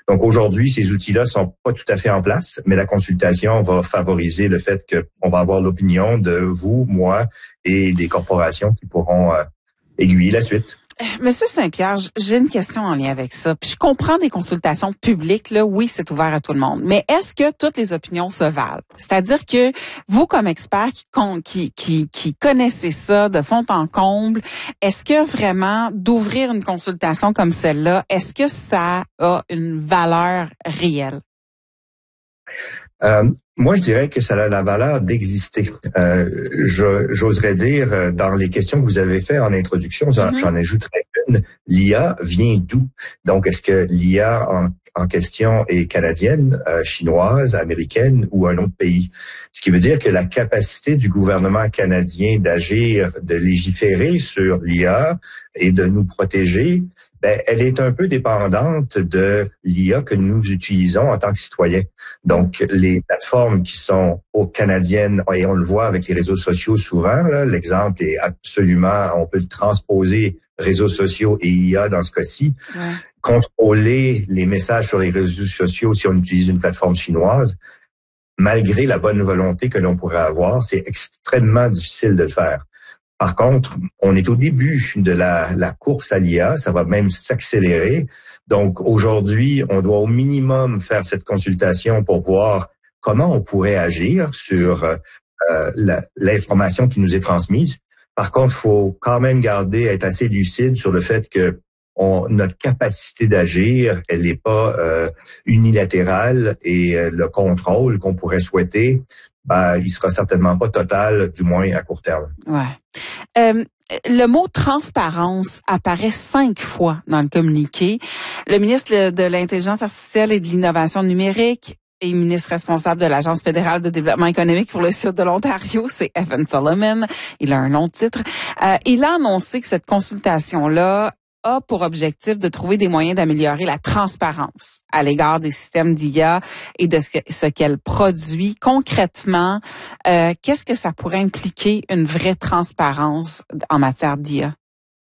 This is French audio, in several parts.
Donc aujourd'hui, ces outils-là sont pas tout à fait en place, mais la consultation va favoriser le fait qu'on va avoir l'opinion de vous, moi et des corporations qui pourront aiguiller la suite. Monsieur Saint-Pierre, j'ai une question en lien avec ça. Puis je comprends des consultations publiques, là, oui, c'est ouvert à tout le monde. Mais est-ce que toutes les opinions se valent? C'est-à-dire que vous, comme expert qui connaissez ça de fond en comble, est-ce que vraiment d'ouvrir une consultation comme celle-là, est-ce que ça a une valeur réelle? Moi, je dirais que ça a la valeur d'exister. J'oserais dire, dans les questions que vous avez faites en introduction, j'en ajouterais une. L'IA vient d'où? Donc, est-ce que l'IA en question est canadienne, chinoise, américaine ou un autre pays? Ce qui veut dire que la capacité du gouvernement canadien d'agir, de légiférer sur l'IA et de nous protéger, elle est un peu dépendante de l'IA que nous utilisons en tant que citoyens. Donc, les plateformes qui sont canadiennes, et on le voit avec les réseaux sociaux souvent, l'exemple est absolument, on peut le transposer réseaux sociaux et IA dans ce cas-ci. Ouais. Contrôler les messages sur les réseaux sociaux si on utilise une plateforme chinoise, malgré la bonne volonté que l'on pourrait avoir, c'est extrêmement difficile de le faire. Par contre, on est au début de la course à l'IA, ça va même s'accélérer. Donc aujourd'hui, on doit au minimum faire cette consultation pour voir comment on pourrait agir sur l'information qui nous est transmise. Par contre, il faut quand même être assez lucide sur le fait que notre capacité d'agir, elle n'est pas unilatérale et le contrôle qu'on pourrait souhaiter, il sera certainement pas total, du moins à court terme. Ouais. Le mot transparence apparaît 5 fois dans le communiqué. Le ministre de l'Intelligence artificielle et de l'Innovation numérique et ministre responsable de l'Agence fédérale de développement économique pour le sud de l'Ontario, c'est Evan Solomon. Il a un long titre. Il a annoncé que cette consultation-là a pour objectif de trouver des moyens d'améliorer la transparence à l'égard des systèmes d'IA et de ce qu'elle produit. Concrètement, qu'est-ce que ça pourrait impliquer une vraie transparence en matière d'IA?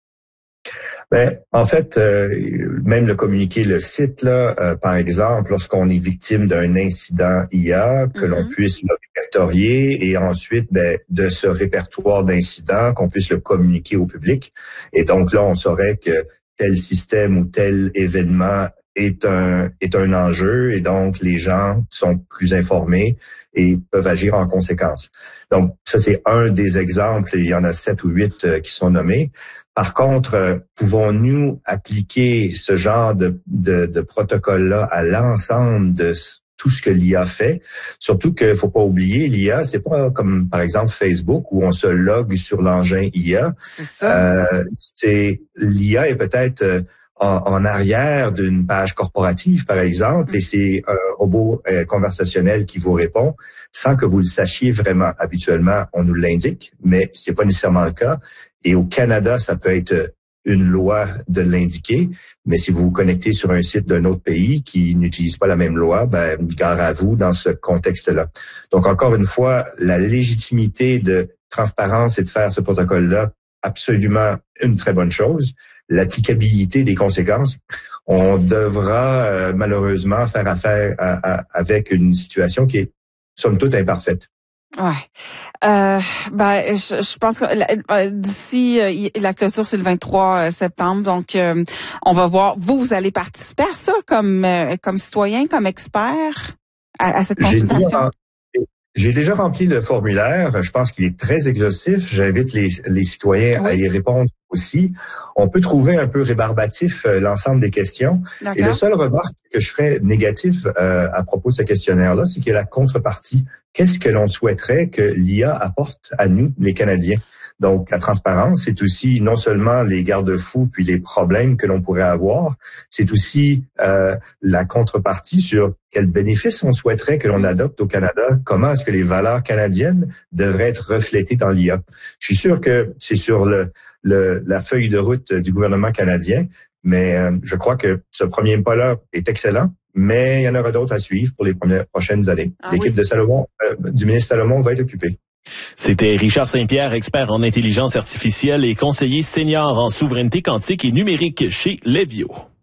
En fait, même le communiqué le cite, là, par exemple, lorsqu'on est victime d'un incident IA, que l'on puisse le répertorier et ensuite, de ce répertoire d'incidents, qu'on puisse le communiquer au public. Et donc là, on saurait que tel système ou tel événement est un enjeu et donc les gens sont plus informés et peuvent agir en conséquence. Donc, ça, c'est un des exemples. Il y en a 7 ou 8 qui sont nommés. Par contre, pouvons-nous appliquer ce genre de protocole-là à l'ensemble de tout ce que l'IA fait? Surtout qu'il faut pas oublier, l'IA, c'est pas comme, par exemple, Facebook où on se logue sur l'engin IA. C'est ça. L'IA est peut-être en arrière d'une page corporative, par exemple, et c'est un robot conversationnel qui vous répond sans que vous le sachiez vraiment. Habituellement, on nous l'indique, mais c'est pas nécessairement le cas. Et au Canada, ça peut être une loi de l'indiquer, mais si vous vous connectez sur un site d'un autre pays qui n'utilise pas la même loi, gare à vous dans ce contexte-là. Donc, encore une fois, la légitimité de transparence et de faire ce protocole-là, absolument une très bonne chose. L'applicabilité des conséquences, on devra malheureusement faire affaire avec une situation qui est somme toute imparfaite. Ouais. Je pense que d'ici la clôture c'est le 23 septembre, donc on va voir. Vous allez participer à ça comme citoyen, comme expert à cette consultation. J'ai déjà rempli le formulaire. Je pense qu'il est très exhaustif. J'invite les citoyens à y répondre aussi. On peut trouver un peu rébarbatif l'ensemble des questions. D'accord. Et le seul remarque que je ferais négatif à propos de ce questionnaire-là, c'est qu'il y a la contrepartie. Qu'est-ce que l'on souhaiterait que l'IA apporte à nous, les Canadiens? Donc, la transparence, c'est aussi non seulement les garde-fous puis les problèmes que l'on pourrait avoir, c'est aussi la contrepartie sur quels bénéfices on souhaiterait que l'on adopte au Canada, comment est-ce que les valeurs canadiennes devraient être reflétées dans l'IA. Je suis sûr que c'est sur la feuille de route du gouvernement canadien, mais je crois que ce premier pas-là est excellent, mais il y en aura d'autres à suivre pour les prochaines années. L'équipe de Salomon, du ministre Salomon va être occupée. C'était Richard Saint-Pierre, expert en intelligence artificielle et conseiller senior en souveraineté quantique et numérique chez Levio.